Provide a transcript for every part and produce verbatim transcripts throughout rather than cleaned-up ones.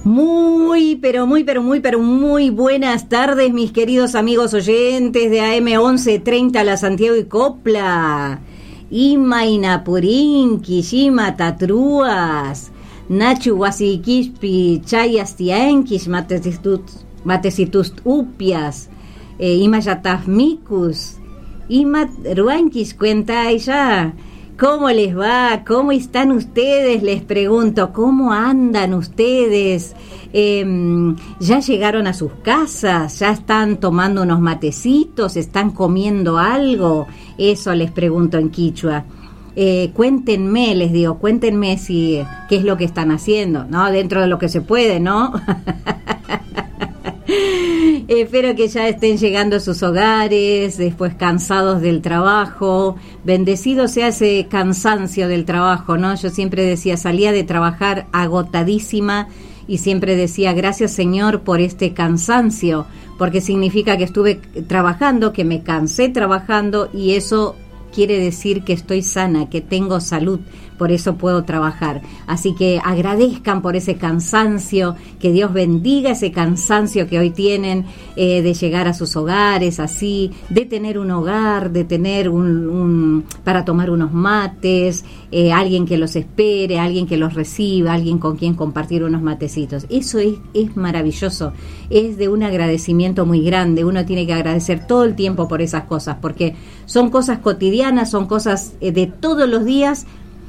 Muy, pero muy, pero muy, pero muy buenas tardes, mis queridos amigos oyentes de A M once treinta La Santiago y Copla. Ima Inapurinki, Shima Tatruas, Nachu Wasiquispi, Chayas Tianquis, Matesitus Upias, eh, Ima Yatafmicus, Ima Ruanquis, cuenta ya. ¿Cómo les va? ¿Cómo están ustedes? Les pregunto, ¿cómo andan ustedes? Eh, ¿Ya llegaron a sus casas? ¿Ya están tomando unos matecitos? ¿Están comiendo algo? Eso les pregunto en quichua. Eh, cuéntenme, les digo, cuéntenme si qué es lo que están haciendo, ¿no? Dentro de lo que se puede, ¿no? Espero que ya estén llegando a sus hogares, después cansados del trabajo. Bendecido sea ese cansancio del trabajo, ¿no? Yo siempre decía, salía de trabajar agotadísima y siempre decía, gracias Señor por este cansancio, porque significa que estuve trabajando, que me cansé trabajando y eso quiere decir que estoy sana, que tengo salud, por eso puedo trabajar. Así que agradezcan por ese cansancio, que Dios bendiga ese cansancio que hoy tienen eh, de llegar a sus hogares, así, de tener un hogar, de tener un, un para tomar unos mates, eh, alguien que los espere, alguien que los reciba, alguien con quien compartir unos matecitos. Eso es, es maravilloso, es de un agradecimiento muy grande. Uno tiene que agradecer todo el tiempo por esas cosas, porque son cosas cotidianas, son cosas eh, de todos los días,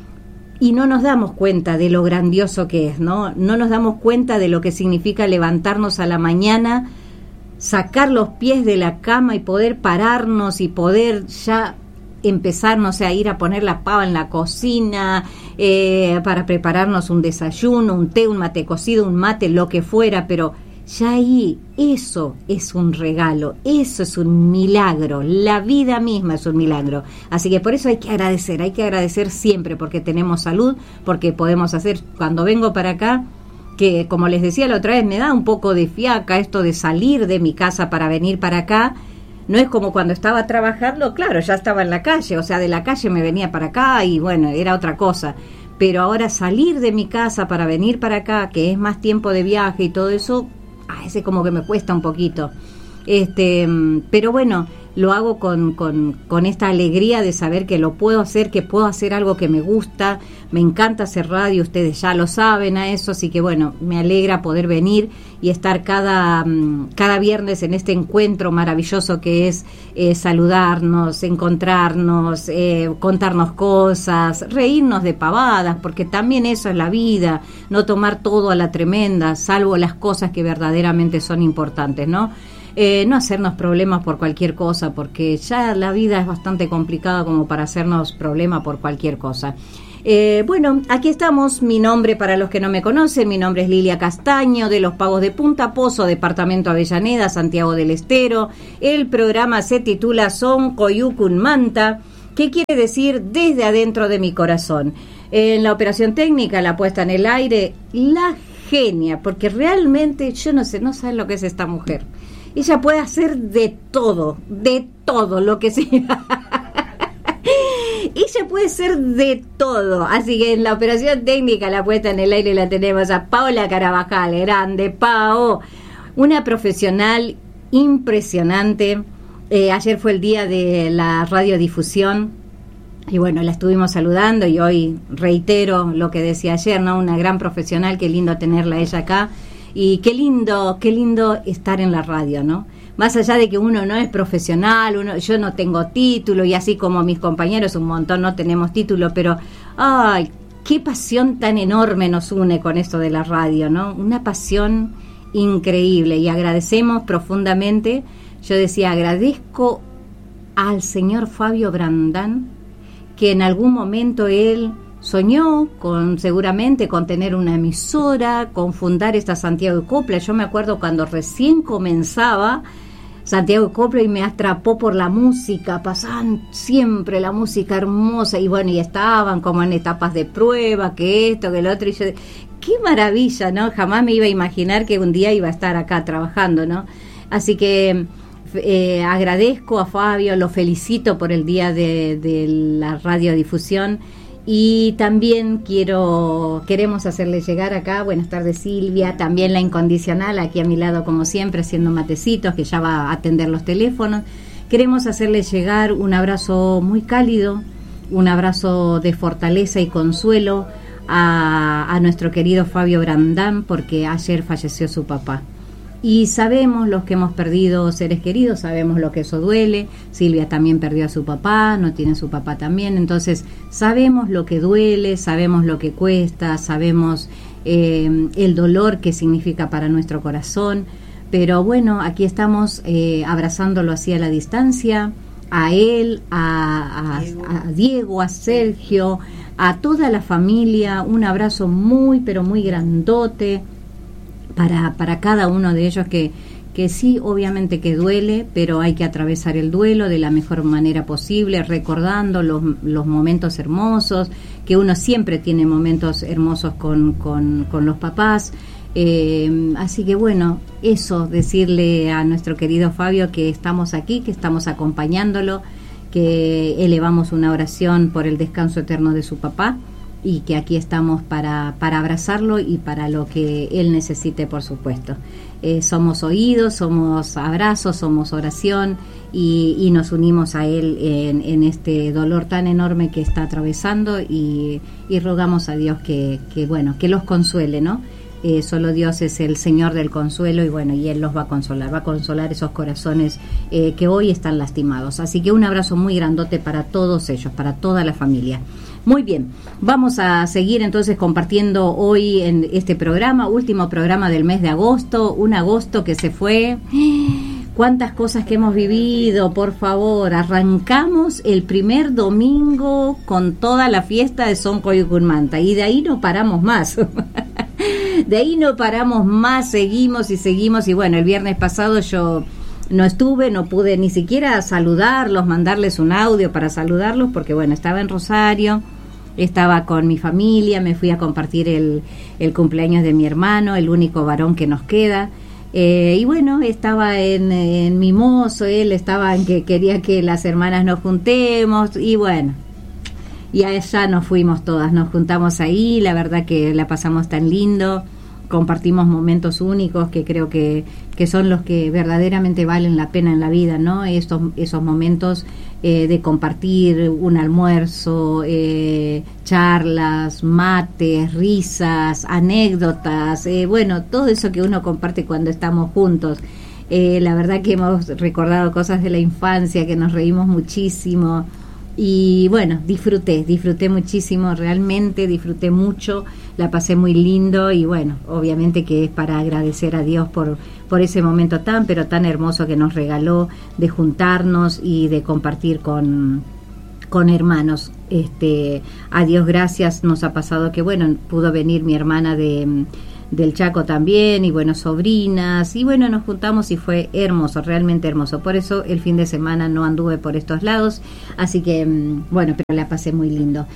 y no nos damos cuenta de lo grandioso que es, ¿no? No nos damos cuenta de lo que significa levantarnos a la mañana, sacar los pies de la cama y poder pararnos y poder ya empezar, no sé, a ir a poner la pava en la cocina, eh, para prepararnos un desayuno, un té, un mate cocido, un mate, lo que fuera, pero ya ahí, eso es un regalo, eso es un milagro, la vida misma es un milagro. Así que por eso hay que agradecer, hay que agradecer siempre, porque tenemos salud, porque podemos hacer, cuando vengo para acá, que como les decía la otra vez, me da un poco de fiaca esto de salir de mi casa para venir para acá. No es como cuando estaba trabajando, claro, ya estaba en la calle, o sea, de la calle me venía para acá y bueno, era otra cosa. Pero ahora salir de mi casa para venir para acá, que es más tiempo de viaje y todo eso, a ese como que me cuesta un poquito, este, pero bueno, lo hago con, con, con esta alegría de saber que lo puedo hacer, que puedo hacer algo que me gusta. Me encanta hacer radio, ustedes ya lo saben a eso, así que bueno, me alegra poder venir y estar cada, cada viernes en este encuentro maravilloso que es eh, saludarnos, encontrarnos, eh, contarnos cosas, reírnos de pavadas, porque también eso es la vida, no tomar todo a la tremenda, salvo las cosas que verdaderamente son importantes, ¿no? Eh, no hacernos problemas por cualquier cosa, porque ya la vida es bastante complicada como para hacernos problemas por cualquier cosa. Eh, bueno, aquí estamos. Mi nombre, para los que no me conocen, mi nombre es Lilia Castaño, de Los Pagos de Punta Pozo, departamento Avellaneda, Santiago del Estero. El programa se titula Son Coyucun Manta, que quiere decir desde adentro de mi corazón. En la operación técnica, la puesta en el aire, la genia, porque realmente yo no sé, no saben lo que es esta mujer. Ella puede hacer de todo, de todo lo que sea. Ella puede ser de todo. Así que en la operación técnica, la puesta en el aire, la tenemos a Paola Carabajal. Grande, Pao. Una profesional impresionante. Eh, ayer fue el día de la radiodifusión. Y bueno, la estuvimos saludando y hoy reitero lo que decía ayer, ¿no? Una gran profesional, qué lindo tenerla ella acá. Y qué lindo, qué lindo estar en la radio, ¿no? Más allá de que uno no es profesional, uno, yo no tengo título y así como mis compañeros un montón no tenemos título, pero ¡ay! Qué pasión tan enorme nos une con esto de la radio, ¿no? Una pasión increíble y agradecemos profundamente. Yo decía, agradezco al señor Fabio Brandán, que en algún momento él soñó con, seguramente, con tener una emisora, con fundar esta Santiago de Copla. Yo me acuerdo cuando recién comenzaba Santiago de Copla y me atrapó por la música, pasaban siempre la música hermosa y bueno, y estaban como en etapas de prueba, que esto, que lo otro, y yo, qué maravilla, ¿no? Jamás me iba a imaginar que un día iba a estar acá trabajando, ¿no? Así que eh, agradezco a Fabio, lo felicito por el día de, de la radiodifusión. Y también quiero queremos hacerle llegar acá, buenas tardes Silvia, también la incondicional aquí a mi lado como siempre haciendo matecitos, que ya va a atender los teléfonos. Queremos hacerle llegar un abrazo muy cálido, un abrazo de fortaleza y consuelo a, a nuestro querido Fabio Brandán, porque ayer falleció su papá. Y sabemos los que hemos perdido seres queridos, sabemos lo que eso duele. Silvia también perdió a su papá, no tiene su papá también. Entonces sabemos lo que duele, sabemos lo que cuesta, sabemos eh, el dolor que significa para nuestro corazón. Pero bueno, aquí estamos eh, abrazándolo así a la distancia, a él, a, a, a Diego, a Sergio, a toda la familia. Un abrazo muy, pero muy grandote. Para, para cada uno de ellos que, que sí, obviamente que duele, pero hay que atravesar el duelo de la mejor manera posible, recordando los, los momentos hermosos, que uno siempre tiene momentos hermosos con, con, con los papás. Eh, así que bueno, eso, decirle a nuestro querido Fabio que estamos aquí, que estamos acompañándolo, que elevamos una oración por el descanso eterno de su papá, y que aquí estamos para, para abrazarlo y para lo que él necesite, por supuesto. Eh, somos oídos, somos abrazos, somos oración y, y nos unimos a él en, en este dolor tan enorme que está atravesando y, y rogamos a Dios que, que, bueno, que los consuele, ¿no? Eh, solo Dios es el Señor del consuelo y bueno, y Él los va a consolar, va a consolar esos corazones eh, que hoy están lastimados. Así que un abrazo muy grandote para todos ellos, para toda la familia. Muy bien, vamos a seguir entonces compartiendo hoy en este programa, último programa del mes de agosto, un agosto que se fue. Cuántas cosas que hemos vivido, por favor. Arrancamos el primer domingo con toda la fiesta de Son Coyucunmanta y de ahí no paramos más. De ahí no paramos más, seguimos y seguimos. Y bueno, el viernes pasado yo no estuve, no pude ni siquiera saludarlos, mandarles un audio para saludarlos, porque bueno, estaba en Rosario, estaba con mi familia, me fui a compartir el, el cumpleaños de mi hermano, el único varón que nos queda. Eh, y bueno, estaba en, en Mimoso, él estaba en que quería que las hermanas nos juntemos, y bueno, y allá nos fuimos todas, nos juntamos ahí, la verdad que la pasamos tan lindo, compartimos momentos únicos que creo que, que son los que verdaderamente valen la pena en la vida, ¿no? Estos, esos momentos eh, de compartir un almuerzo, eh, charlas, mates, risas, anécdotas, eh, bueno, todo eso que uno comparte cuando estamos juntos. Eh, la verdad que hemos recordado cosas de la infancia, que nos reímos muchísimo. Y bueno, disfruté, disfruté muchísimo, realmente disfruté mucho, la pasé muy lindo y bueno, obviamente que es para agradecer a Dios por, por ese momento tan, pero tan hermoso que nos regaló de juntarnos y de compartir con, con hermanos. Este, a Dios gracias, nos ha pasado que bueno, pudo venir mi hermana de... del Chaco también, y bueno, sobrinas, y bueno, nos juntamos y fue hermoso, realmente hermoso. Por eso el fin de semana no anduve por estos lados, así que bueno, pero la pasé muy lindo.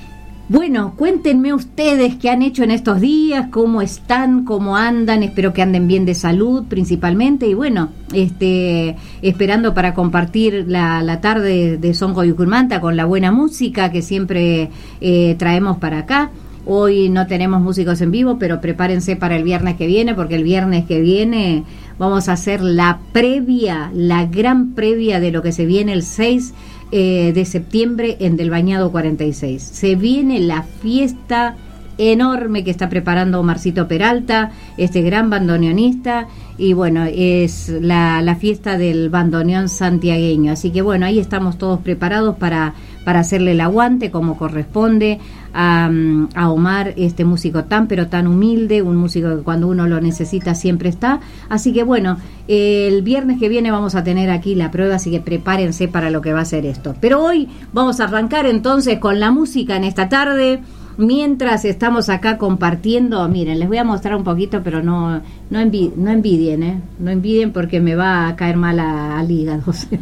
Bueno, cuéntenme ustedes qué han hecho en estos días, cómo están, cómo andan, espero que anden bien de salud principalmente, y bueno, este esperando para compartir la, la tarde de Son Coyucunmanta con la buena música que siempre eh, traemos para acá. Hoy no tenemos músicos en vivo, pero prepárense para el viernes que viene, porque el viernes que viene vamos a hacer la previa, la gran previa de lo que se viene el seis eh, de septiembre en Del Bañado cuarenta y seis. Se viene la fiesta enorme que está preparando Omarcito Peralta, este gran bandoneonista, y bueno, es la, la fiesta del bandoneón santiagueño. Así que bueno, ahí estamos todos preparados para, para hacerle el aguante como corresponde a, a Omar, este músico tan pero tan humilde, un músico que cuando uno lo necesita siempre está. Así que bueno, el viernes que viene vamos a tener aquí la prueba, así que prepárense para lo que va a ser esto. Pero hoy vamos a arrancar entonces con la música en esta tarde. Mientras estamos acá compartiendo, miren, les voy a mostrar un poquito, pero no no, envi- no envidien, ¿eh? No envidien porque me va a caer mal a- al hígado.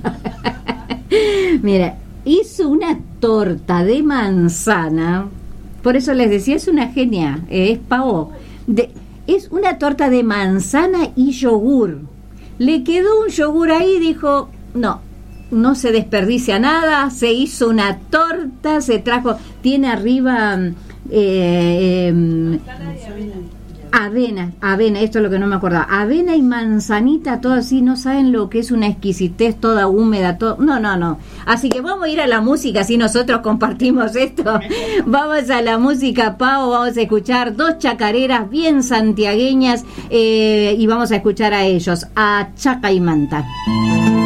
Mira, hizo una torta de manzana, por eso les decía, es una genia, eh, es pavo. De, es una torta de manzana y yogur. Le quedó un yogur ahí y dijo, no, no se desperdicia nada, se hizo una torta, se trajo, tiene arriba eh, eh, avena, avena, esto es lo que no me acordaba, avena y manzanita, todo así, no saben lo que es una exquisitez, toda húmeda, todo, no, no, no, así que vamos a ir a la música, así nosotros compartimos esto, vamos a la música, Pau, vamos a escuchar dos chacareras bien santiagueñas, eh, y vamos a escuchar a ellos, a Chaca y Manta.